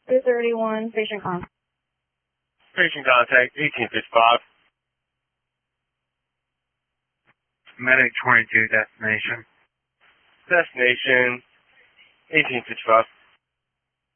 231, patient contact. Patient contact, 1855. Medic 22, destination. Destination, 1855.